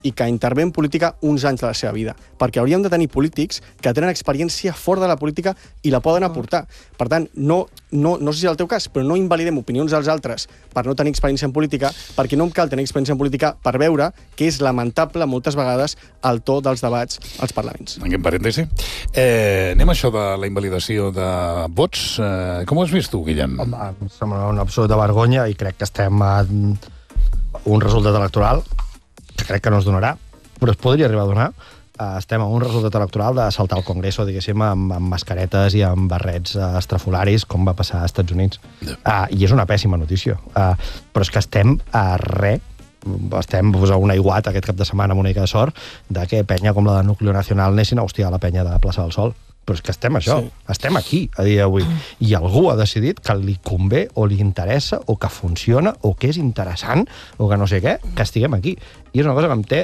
i que intervé en política uns anys de la seva vida, perquè hauríem de tenir polítics que tenen experiència fora de la política i la poden aportar. Per tant, no sé si és el teu cas, però no invalidem opinions dels altres per no tenir experiència en política, perquè no em cal tenir experiència en política per veure que és lamentable moltes vegades el to dels debats als parlaments. En parèntesi. Anem a això de la invalidació de vots. Com ho has vist tu, Guillem? Home, em sembla una absoluta vergonya i crec que estem en un resultat electoral que crec que no es donarà, però es podria arribar a donar. Estem en un resultat electoral de saltar al Congreso, diguéssim, amb mascaretes i amb barrets estrafolaris, com va passar als Estats Units. I és una pèssima notícia. Però és que estem a res, estem a un aiguat aquest cap de setmana amb una mica de sort de que penya com la de Núcleo Nacional anessin a hostiar la penya de Plaça del Sol. Però és que estem això, estem aquí a dia d'avui. I algú ha decidit que li convé o li interessa o que funciona o que és interessant o que no sé què, que estiguem aquí. I és una cosa que em té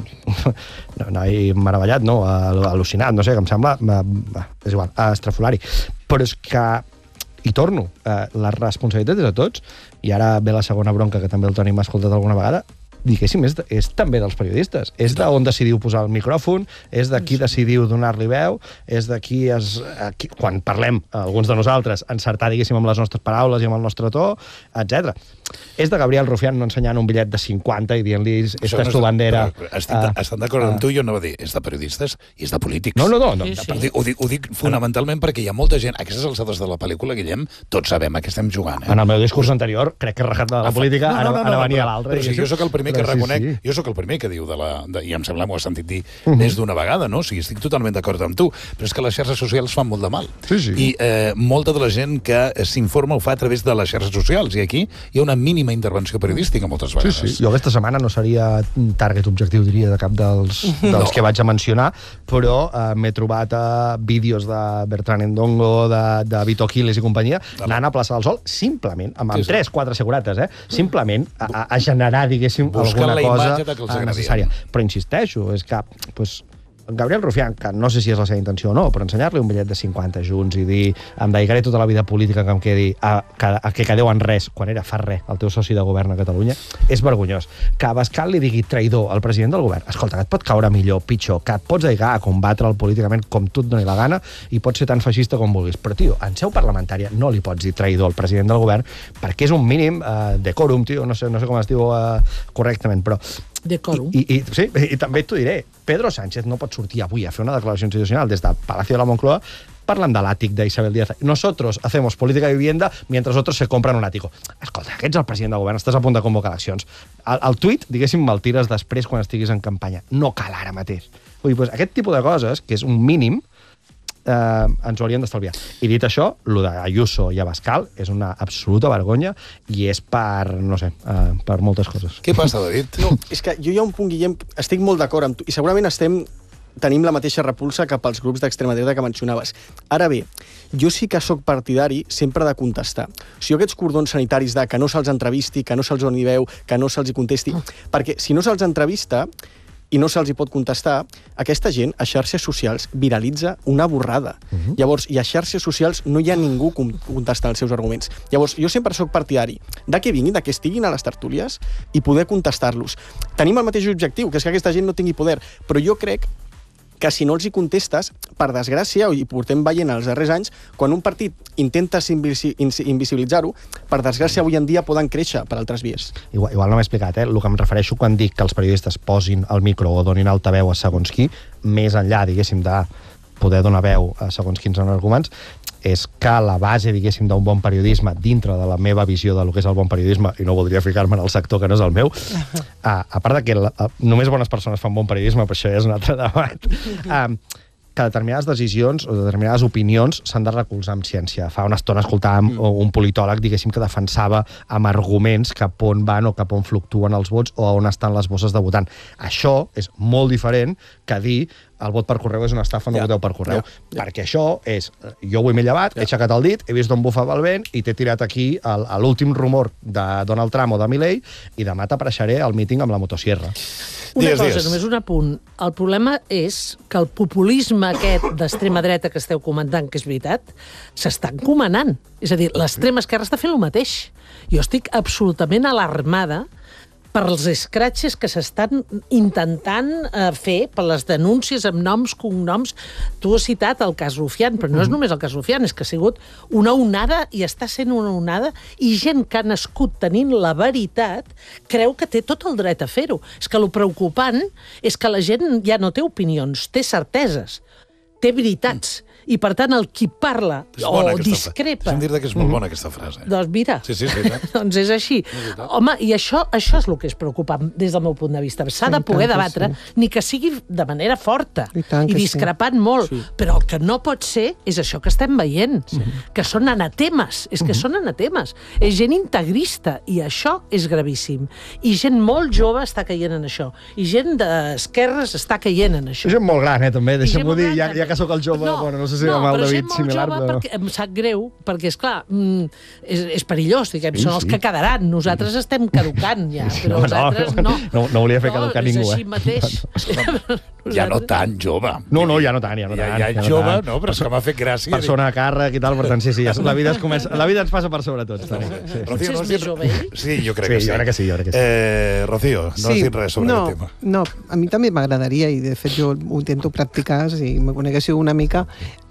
meravellat, no, al·lucinat, no sé, que em sembla, és igual, estrafolari. Però és que, i torno, la responsabilitat és de tots, i ara ve la segona bronca, que també el Toni m'ha escoltat alguna vegada, diguéssim, és també dels periodistes. És d'on decidiu posar el micròfon, és de qui decidiu donar-li veu, és de qui quan parlem, alguns de nosaltres, encertar, diguéssim, amb les nostres paraules i amb el nostre to, etc. És de Gabriel Rufián no ensenyant un bitllet de 50 i dient-li esta és tu bandera. Estan d'acord amb tu, jo no va dir, és de periodistes i és de polítics. No. Ho dic fonamentalment perquè hi ha molta gent, a aquestes alçades de la pel·lícula, Guillem, tots sabem a què estem jugant. En el meu discurs anterior, crec que he rajat de la política, ara venia l'altre. Però si jo sóc el primer que reconec, jo sóc el primer que diu i em sembla, m'ho has sentit dir més d'una vegada, no? O sigui, estic totalment d'acord amb tu, però és que les xarxes socials fan molt de mal. I molta de la gent que s'informa ho fa a través de les xarxes socials, i aquí hi ha una mínima intervenció periodística moltes vegades. Jo aquesta setmana no seria target objectiu, diria, de cap dels que vaig a mencionar, però m'he trobat vídeos de Bertran Endongo, de Vito Quiles i companyia, anant a Plaça del Sol, simplement, amb 3-4 segurates, simplement a generar, diguéssim, alguna cosa necessària. Però insisteixo, és que Gabriel Rufián, que no sé si és la seva intenció o no, però ensenyar-li un bitllet de 50 junts i dir em dedicaré tota la vida política que em quedi a que quedeu en res, quan era fa res el teu soci de govern a Catalunya, és vergonyós. Que Abascal li digui traïdor al president del govern, escolta, que et pot caure millor, pitjor, que et pots dedicar a combatre'l políticament com tu et doni la gana i pots ser tan feixista com vulguis. Però, tio, en seu parlamentària no li pots dir traïdor al president del govern perquè és un mínim decorum, tio, no sé com es diu correctament, però Decorum. I també t'ho diré, Pedro Sánchez no pot sortir avui a fer una declaració institucional des del Palacio de la Moncloa parlant de l'àtic d'Isabel Díaz. Nosotros hacemos política de vivienda mientras otros se compran un ático. Escolta, que ets el president del govern, estàs a punt de convocar eleccions. El tuit, diguéssim, me'l tires després quan estiguis en campanya. No cal ara mateix. Vull dir, aquest tipus de coses, que és un mínim, ens ho hauríem d'estalviar. I dit això, el d'Ayuso i Abascal és una absoluta vergonya i és per, no sé, per moltes coses. Què passa, David? No, és que jo hi ha un punt, Guillem, estic molt d'acord amb tu, i segurament tenim la mateixa repulsa cap als grups d'extrema dreta que mencionaves. Ara bé, jo sí que sóc partidari sempre de contestar. O sigui, aquests cordons sanitaris de que no se'ls entrevisti, que no se'ls doni veu, que no se'ls contesti, perquè si no se'ls entrevista i no se'ls hi pot contestar, aquesta gent a xarxes socials viralitza una borrada. Llavors, i a xarxes socials no hi ha ningú contestant els seus arguments. Llavors, jo sempre sóc partidari de que vinguin, de que estiguin a les tertúlies i poder contestar-los. Tenim el mateix objectiu, que és que aquesta gent no tingui poder, però jo crec que si no els hi contestes, per desgràcia, i portem veient els darrers anys, quan un partit intenta invisibilitzar-ho, per desgràcia avui en dia poden créixer per altres vies. Igual no m'he explicat, el que em refereixo quan dic que els periodistes posin el micro o donin altaveu a segons qui, més enllà, diguéssim, de poder donar veu a segons quins són arguments, és que la base, diguéssim, d'un bon periodisme, dintre de la meva visió del que és el bon periodisme, i no voldria ficar-me en el sector que no és el meu, a part de que només bones persones fan bon periodisme, però això ja és un altre debat, que determinades decisions o determinades opinions s'han de recolzar amb ciència. Fa una estona escoltàvem un politòleg, diguéssim, que defensava amb arguments cap on van o cap on fluctuen els vots o on estan les bosses de votant. Això és molt diferent que dir el vot per correu és una estafa, no voteu per correu. Perquè això és, jo avui m'he llevat, he aixecat el dit, he vist d'on bufava el vent i t'he tirat aquí l'últim rumor de Donald Trump o de Milei i demà t'apareixeré al míting amb la motosierra. Una cosa, només un apunt. El problema és que el populisme aquest d'extrema dreta que esteu comentant, que és veritat, s'està encomanant. És a dir, l'extrema esquerra està fent el mateix. Jo estic absolutament alarmada per als escratxes que s'estan intentant fer, per les denúncies amb noms, cognoms. Tu has citat el cas Rufián, però no és només el cas Rufián, és que ha sigut una onada i està sent una onada, i gent que ha nascut tenint la veritat creu que té tot el dret a fer-ho. És que el preocupant és que la gent ja no té opinions, té certeses, té veritats. I, per tant, el qui parla o discrepa... Deixa'm dir que és molt bona aquesta frase. Doncs mira, doncs és així. Home, i això és el que és preocupant des del meu punt de vista. S'ha de poder debatre, ni que sigui de manera forta i discrepant molt, però el que no pot ser és això que estem veient, que són anatemes, és que són anatemes. És gent integrista, i això és gravíssim. I gent molt jove està caient en això. I gent d'esquerres està caient en això. És gent molt gran, també, deixa'm-ho dir, ja que sóc el jove, bueno, no sé si amb el David similar, però... Perquè em sap greu, perquè, esclar, és perillós, diguem, són els que quedaran. Nosaltres estem caducant, ja, però els altres no. No volia fer caducar ningú, És així mateix. Ja no tan jove. No, ja no tant. Ja jove, no, però és que m'ha fet gràcia. Persona a càrrec i tal, per tant, sí, la vida ens passa per sobre tots. Potser és més jove, ell? Sí, jo crec que sí. Jo crec que sí. Rocío, no has dit res sobre aquest tema. No, a mi també m'agradaria, i de fet jo ho intento practicar, si me coneguéssiu una mica,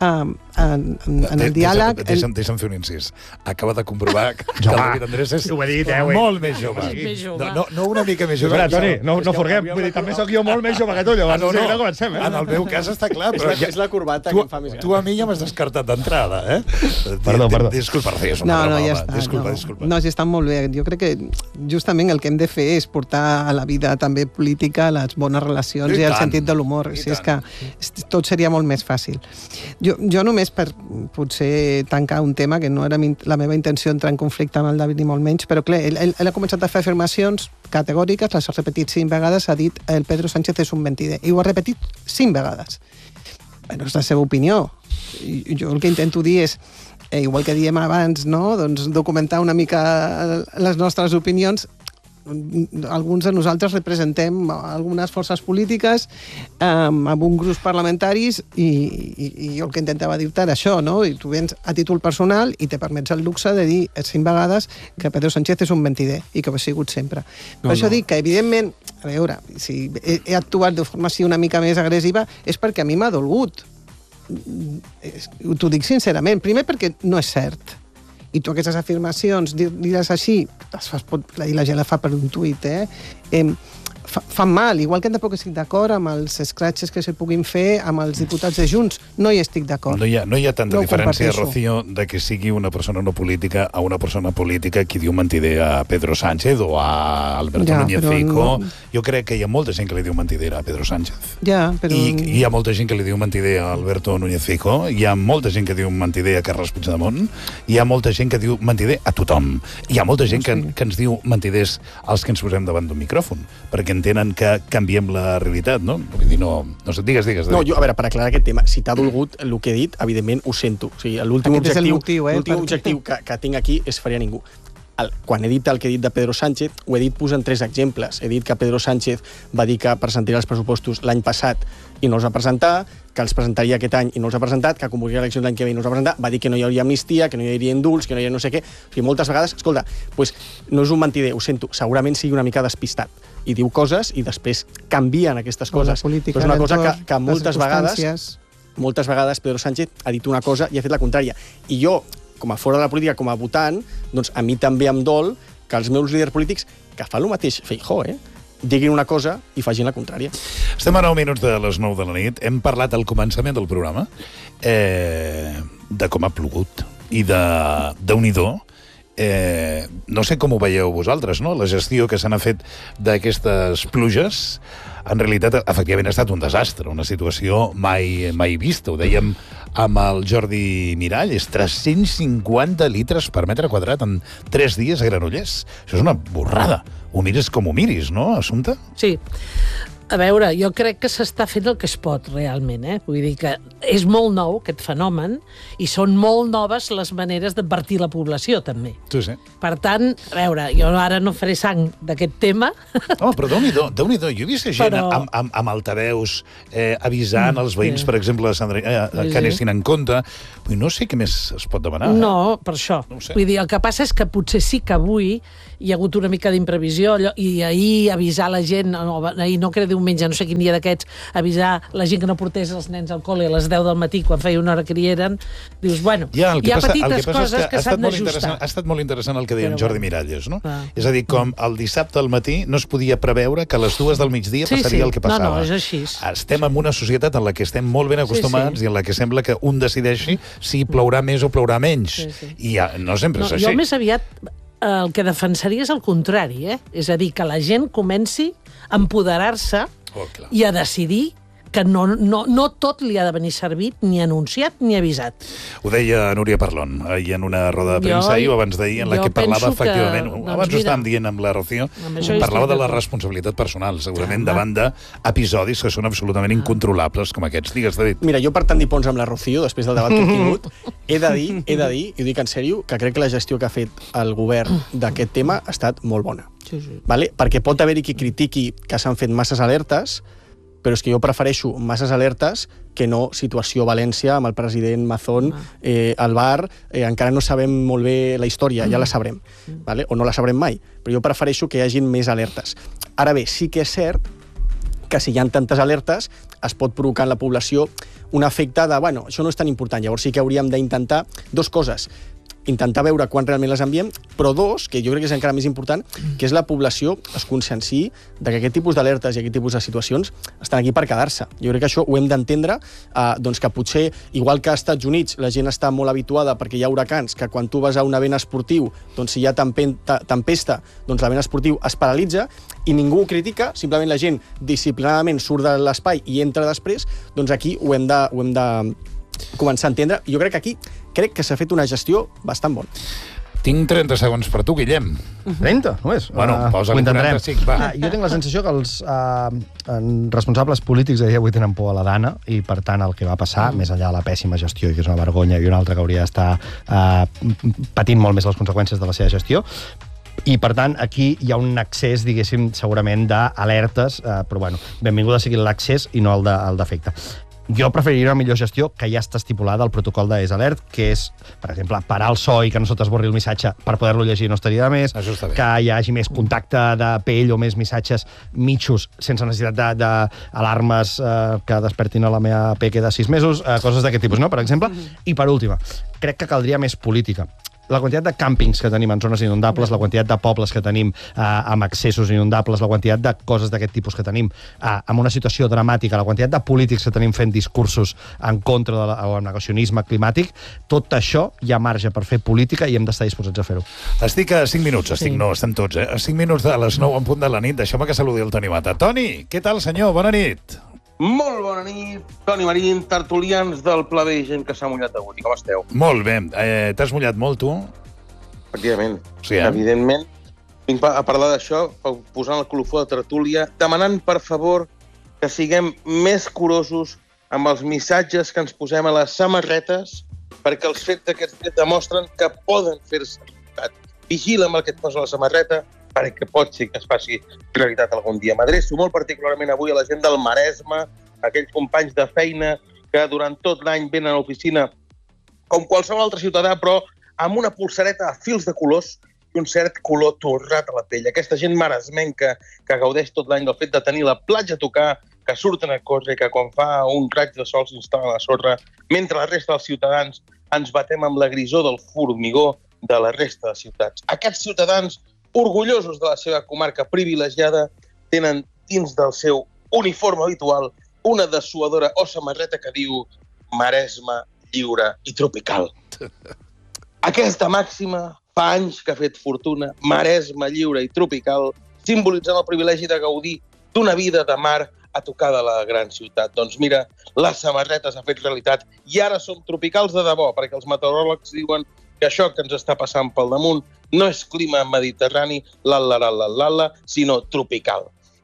en el diàleg... Deixa'm fer un incís. Acaba de comprovar que el David Andrés és molt més jove. No una mica més jove. Espera, Toni, no forguem. També sóc jo molt més jove que tu, llavors. No comencem, en el meu cas està clar, però... És la corbata que em fa més gran. Tu a mi ja m'has descartat d'entrada, eh? Perdó. Disculpa, Rocío, és una broma. Ja està. Disculpa. No, sí, està molt bé. Jo crec que justament el que hem de fer és portar a la vida també política les bones relacions i el sentit de l'humor. Si és que tot seria molt més fàcil. Jo només per potser tancar un tema, que no era la meva intenció entrar en conflicte amb el David ni molt menys, però clar, ell ha començat a fer afirmacions categòriques, les ha repetit 5 vegades, ha dit el Pedro Sánchez és un mentider, i ho ha repetit 5 vegades. Bueno, és la seva opinió. Jo el que intento dir és, igual que diem abans, no? Doncs documentar una mica les nostres opinions. Alguns de nosaltres representem algunes forces polítiques amb un grups parlamentaris i jo el que intentava dir-te era això, no? I tu vens a títol personal i te permets el luxe de dir 5 vegades que Pedro Sánchez és un mentider i que ho ha sigut sempre. Per això dic que, evidentment, a veure, si he actuat de forma així una mica més agressiva és perquè a mi m'ha dolgut. T'ho dic sincerament. Primer perquè no és cert. I tu aquestes afirmacions, dir-les així, i la gent la fa per un tuit, fan mal, igual que tampoc estic d'acord amb els escratxes que se puguin fer amb els diputats de Junts. No hi estic d'acord. No hi ha tanta diferència, Rocío, de que sigui una persona no política a una persona política qui diu mentider a Pedro Sánchez o a Alberto Núñez Feijóo. Jo crec que hi ha molta gent que li diu mentider a Pedro Sánchez. I hi ha molta gent que li diu mentider a Alberto Núñez Feijóo, hi ha molta gent que diu mentider a Carles Puigdemont, hi ha molta gent que diu mentider a tothom. Hi ha molta gent que ens diu mentiders als que ens posem davant d'un micròfon, perquè entenen que canviem la realitat, no? Vull dir, no sé, digues. No, jo, a veure, per aclarar aquest tema, si t'ha dolgut el que he dit, evidentment ho sento. O sigui, l'últim objectiu que tinc aquí és ferir a ningú. Quan he dit el que he dit de Pedro Sánchez, ho he dit posant 3 exemples. He dit que Pedro Sánchez va dir que presentaria els pressupostos l'any passat i no els va presentar, que els presentaria aquest any i no els ha presentat, que convocaria eleccions l'any que ve i no els va presentar, va dir que no hi hauria amnistia, que no hi hauria indults, que no hi hauria no sé què. O sigui, moltes vegades, escolta, doncs no és un mentider, ho sento, segurament sigui una mica despistat i diu coses i després canvien aquestes coses. Però és una cosa que moltes vegades Pedro Sánchez ha dit una cosa i ha fet la contrària. I jo, com a fora de la política, com a votant, doncs a mi també em dol que els meus líders polítics, que fan el mateix Feijóo, diguin una cosa i facin la contrària. Estem a 9 minuts de les 9 de la nit. Hem parlat al començament del programa de com ha plogut i de Déu-n'hi-do. No sé com ho veieu vosaltres, no? La gestió que se n'ha fet d'aquestes pluges, en realitat, efectivament, ha estat un desastre, una situació mai vista. Ho dèiem amb el Jordi Mirall, és 350 litres per metre quadrat en 3 dies a Granollers. Això és una borrada. Ho mires com ho miris, no, Assumpta? Sí. A veure, jo crec que s'està fent el que es pot, realment, Vull dir que és molt nou, aquest fenomen, i són molt noves les maneres d'advertir la població, també. Sí. Per tant, a veure, jo ara no faré sang d'aquest tema. Home, però Déu-n'hi-do, jo he vist gent amb altaveus avisant els veïns, per exemple, que anessin en compte. No sé què més es pot demanar. No, per això. Vull dir, el que passa és que potser sí que avui hi ha hagut una mica d'imprevisió, i ahir avisar la gent, ahir no crec diumenge, no sé quin dia d'aquests, avisar la gent que no portés els nens al col·le a les 10 del matí quan feia una hora que hi eren, dius, bueno, hi ha petites coses que s'han d'ajustar. Ha estat molt interessant el que deia en Jordi Miralles, no? És a dir, com el dissabte al matí no es podia preveure que a les 2 del migdia passaria el que passava. No, és així. Estem en una societat en la que estem molt ben acostumats i en la que sembla que un decideixi si plourà més o plourà menys. I no sempre és així. Jo més aviat el que defensaria és el contrari, És a dir, que la gent comenci a empoderar-se i a decidir que no tot li ha de venir servit, ni anunciat, ni avisat. Ho deia Núria Parlon, ahir en una roda de premsa ahir o abans d'ahir, en la que parlava efectivament, abans ho estàvem dient amb la Rocío, parlava de la responsabilitat personal, segurament davant d'episodis que són absolutament incontrolables com aquests. Digues, David. Mira, jo per tant dir ponts amb la Rocío, després del debat que hem tingut, he de dir, i ho dic en sèrio, que crec que la gestió que ha fet el govern d'aquest tema ha estat molt bona. Vale? Perquè pot haver-hi qui critiqui que s'han fet masses alertes, però és que jo prefereixo masses alertes que no situació València amb el president Mazón al bar. Encara no sabem molt bé la història, ja la sabrem, vale? O no la sabrem mai, però jo prefereixo que hi hagin més alertes. Ara bé, sí que és cert que si hi ha tantes alertes es pot provocar en la població un efecte de, bueno, això no és tan important, llavors sí que hauríem d'intentar dues coses. Intentar veure quan realment les enviem, però dos, que jo crec que és encara més important, que és la població es conscienciï de que aquest tipus d'alertes i aquest tipus de situacions estan aquí per quedar-se. Jo crec que això ho hem d'entendre, doncs que potser, igual que als Estats Units la gent està molt habituada perquè hi ha huracans, que quan tu vas a un event esportiu, doncs si hi ha tempesta, doncs l'event esportiu es paralitza i ningú ho critica, simplement la gent disciplinadament surt de l'espai i entra després, doncs aquí ho hem de començar a entendre. Jo crec que aquí que s'ha fet una gestió bastant bona. Tinc 30 segons per tu, Guillem. 30, només? Bueno, posa-li 45, va. Jo tinc la sensació que els responsables polítics a dia avui tenen por a la dana i, per tant, el que va passar, més enllà de la pèssima gestió, que és una vergonya, i una altra que hauria d'estar patint molt més les conseqüències de la seva gestió, i, per tant, aquí hi ha un excés, diguéssim, segurament d'alertes, però, bueno, benvinguda sigui l'accés i no el defecte. Jo preferiria una millor gestió que ja està estipulada al protocol d'ES Alert, que és, per exemple, parar el so i que no se t'esborri el missatge per poder-lo llegir no estaria de més, que hi hagi més contacte de pell o més missatges mitjos sense necessitat d'alarmes que despertin a la meva peque de 6 mesos, coses d'aquest tipus, no?, per exemple. I, per última, crec que caldria més política. La quantitat de càmpings que tenim en zones inundables, la quantitat de pobles que tenim amb accessos inundables, la quantitat de coses d'aquest tipus que tenim en una situació dramàtica, la quantitat de polítics que tenim fent discursos en contra del negacionisme climàtic, tot això hi ha marge per fer política i hem d'estar disposats a fer-ho. Estic a 5 minuts, no, estem tots, a 5 minuts de les 9 en punt de la nit. Deixeu-me que saludi el Toni Mata. Toni, què tal, senyor? Bona nit. Molt bona nit, Toni Marín, tertulians del Pla B, gent que s'ha mullat avui. Com esteu? Molt bé. T'has mullat molt, tu? Efectivament. Sí, evidentment. Vinc a parlar d'això, posant el colofó de tertúlia, demanant, per favor, que siguem més curosos amb els missatges que ens posem a les samarretes, perquè els fets d'aquests dies demostren que poden fer-se realitat. Vigila amb el que et posa a la samarreta, perquè pot ser que es faci realitat algun dia. M'adreço molt particularment avui a la gent del Maresme, aquells companys de feina que durant tot l'any venen a l'oficina com qualsevol altre ciutadà, però amb una polsareta a fils de colors i un cert color torrat a la pell. Aquesta gent maresmenca que gaudeix tot l'any del fet de tenir la platja a tocar, que surten a córrer, que quan fa un raig de sol s'instal·la a la sorra, mentre la resta dels ciutadans ens batem amb la grisor del formigó de la resta de ciutats. Aquests ciutadans orgullosos de la seva comarca privilegiada, tenen dins del seu uniforme habitual una dessuadora o samarreta que diu Maresme, lliure i tropical. Aquesta màxima fa anys que ha fet fortuna, Maresme, lliure i tropical, simbolitzant el privilegi de gaudir d'una vida de mar a tocar de la gran ciutat. Doncs mira, les samarretes ha fet realitat i ara som tropicals de debò, perquè els meteoròlegs diuen que això que ens està passant pel damunt no és clima mediterrani, sinó tropical.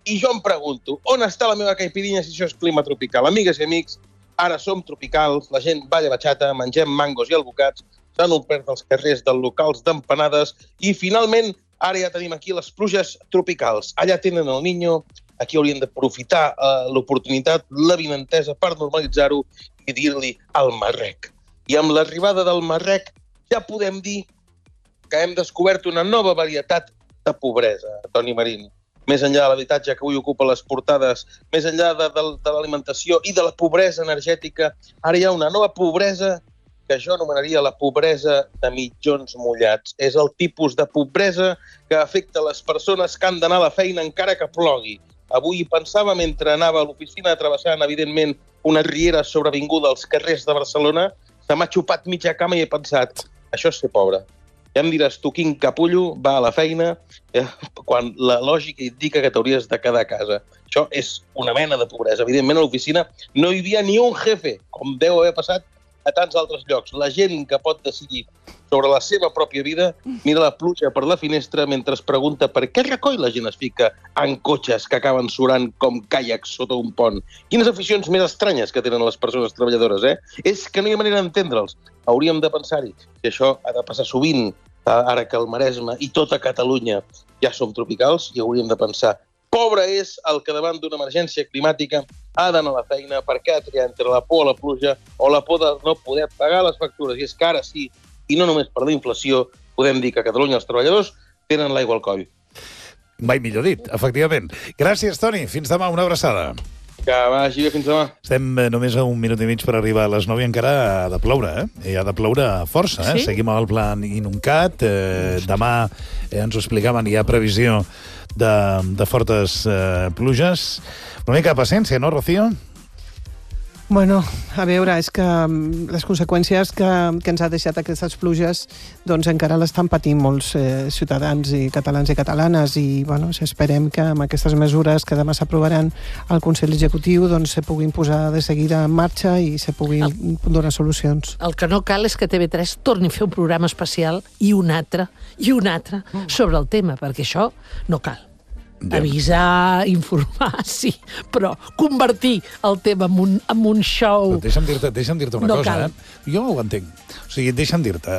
I jo em pregunto, on està la meva caipirinha si això és clima tropical? Amigues i amics, ara som tropicals, la gent balla bachata, mengem mangos i alvocats, s'han omplert els carrers dels locals d'empanades i, finalment, ara ja tenim aquí les pluges tropicals. Allà tenen el Niño, aquí haurien d'aprofitar l'oportunitat, l'avinentesa per normalitzar-ho i dir-li al marrec. I amb l'arribada del marrec ja podem dir que hem descobert una nova varietat de pobresa, Toni Marín. Més enllà de l'habitatge que avui ocupa les portades, més enllà de l'alimentació i de la pobresa energètica, ara hi ha una nova pobresa que jo anomenaria la pobresa de mitjons mullats. És el tipus de pobresa que afecta les persones que han d'anar a la feina encara que plogui. Avui pensava, mentre anava a l'oficina travessant, evidentment, una riera sobrevinguda als carrers de Barcelona, se m'ha xupat mitja cama i he pensat, això és ser pobre. Ja em diràs tu quin capullo va a la feina quan la lògica indica que t'hauries de quedar a casa. Això és una mena de pobresa. Evidentment, a l'oficina no hi havia ni un jefe, com deu haver passat a tants altres llocs. La gent que pot decidir sobre la seva pròpia vida mira la pluja per la finestra mentre es pregunta per què recoll la gent es fica en cotxes que acaben surant com caiacs sota un pont. Quines aficions més estranyes que tenen les persones treballadores, És que no hi ha manera d'entendre'ls. Hauríem de pensar-hi. Si això ha de passar sovint, ara que el Maresme i tota Catalunya ja som tropicals, i hauríem de pensar pobre és el que davant d'una emergència climàtica ha d'anar a la feina perquè ha de triar entre la por a la pluja o la por de no poder pagar les factures. I és que ara sí, i no només per la inflació, podem dir que a Catalunya els treballadors tenen l'aigua al coll. Mai millor dit, efectivament. Gràcies, Toni. Fins demà. Una abraçada. Que vagi bé, fins demà. Estem només a un minut i mig per arribar a les 9 i encara ha de ploure, I ha de ploure força, Sí? Seguim amb el plan Inuncat. Demà ens ho explicaven, hi ha previsió de fortes pluges. Una mica de paciència, no, Rocío? Bueno, a veure, és que les conseqüències que ens ha deixat aquestes pluges doncs encara l'estan patint molts ciutadans i catalanes i bueno, esperem que amb aquestes mesures que demà s'aprovaran al Consell Executiu doncs se puguin posar de seguida en marxa i se puguin donar solucions. El que no cal és que TV3 torni a fer un programa especial i un altre sobre el tema, perquè això no cal. Avisar, informar, sí, però convertir el tema en un show... Però deixa'm dir-te una cosa, Jo ho entenc. O sigui, deixa'm dir-te...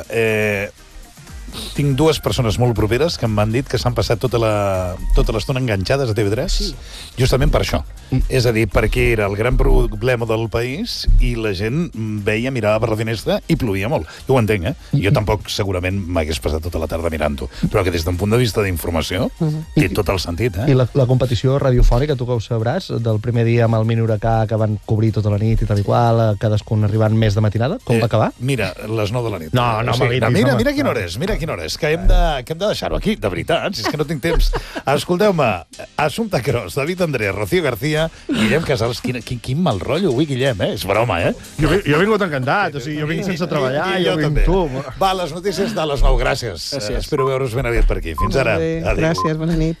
Tinc dues persones molt properes que em van dit que s'han passat tota l'estona enganxades a TV3, justament per això. És a dir, perquè era el gran problema del país i la gent veia, mirava per la finestra i plovia molt. Jo ho entenc, Jo tampoc segurament m'hagués passat tota la tarda mirant-ho, però que des d'un punt de vista d'informació té tot el sentit, I la competició radiofònica, tu que ho sabràs, del primer dia amb el Mini Huracà que van cobrir tota la nit i tal i qual, cadascun arribant més de matinada, com va acabar? Mira, les 9 de la nit. No, Mira quina hora és, que hem de deixar-ho aquí, de veritat, si és que no tinc temps. Escolteu-me, Assumpta Cros, David Andrés, Rocío García, Guillem Casals, quin mal rotllo avui, Guillem, És broma, Jo he vingut encantat, o sigui, jo vinc sense treballar, jo vinc tu. Va, les notícies de les 9, gràcies. Espero veure-us ben aviat per aquí. Fins ara. Adéu. Gràcies, bona nit.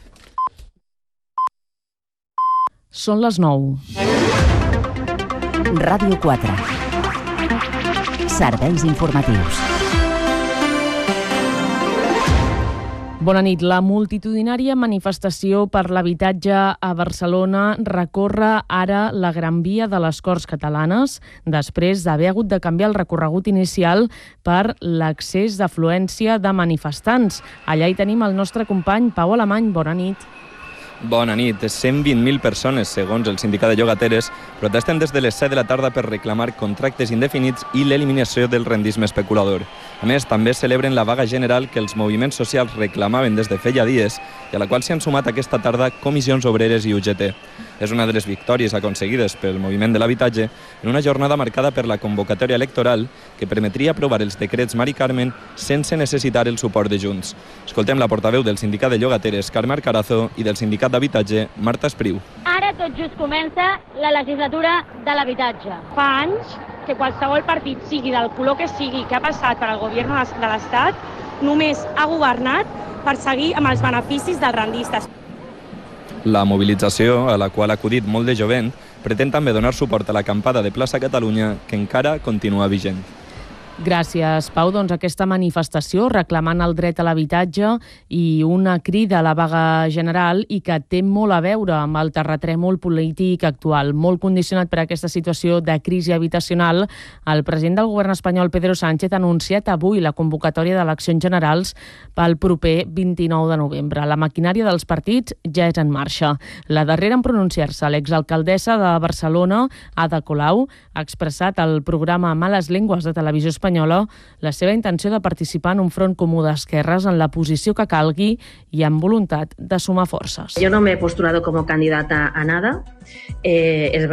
Són les 9. Ràdio 4. Serveis informatius. Bona nit. La multitudinària manifestació per l'habitatge a Barcelona recorre ara la Gran Via de les Corts Catalanes després d'haver hagut de canviar el recorregut inicial per l'accés d'afluència de manifestants. Allà hi tenim el nostre company Pau Alemany. Bona nit. Bona nit. 120.000 persones, segons el sindicat de llogateres, protesten des de les 7 de la tarda per reclamar contractes indefinits i l'eliminació del rendisme especulador. A més, també celebren la vaga general que els moviments socials reclamaven des de feia dies i a la qual s'hi han sumat aquesta tarda comissions obreres i UGT. És una de les victòries aconseguides pel moviment de l'habitatge en una jornada marcada per la convocatòria electoral que permetria aprovar els decrets Mari Carmen sense necessitar el suport de Junts. Escoltem la portaveu del sindicat de llogateres, Carme Arcarazo, i del sindicat d'habitatge, Marta Espriu. Ara tot just comença la legislatura de l'habitatge. Fa anys que qualsevol partit, sigui del color que sigui, que ha passat per al govern de l'Estat, només ha governat per seguir amb els beneficis dels rendistes. La mobilització, a la qual ha acudit molt de jovent, pretén també donar suport a l'acampada de Plaça Catalunya, que encara continua vigent. Gràcies, Pau. Doncs aquesta manifestació reclamant el dret a l'habitatge i una crida a la vaga general i que té molt a veure amb el terratrèmol polític actual. Molt condicionat per aquesta situació de crisi habitacional, el president del govern espanyol, Pedro Sánchez, ha anunciat avui la convocatòria d'eleccions generals pel proper 29 de novembre. La maquinària dels partits ja és en marxa. La darrera en pronunciar-se, l'exalcaldessa de Barcelona, Ada Colau, ha expressat al programa Males Llengües de Televisió Espanyola la seva intenció de participar en un front comú d'esquerres en la posició que calgui i amb voluntat de sumar forces. Yo no me he postulado como candidata a nada. Es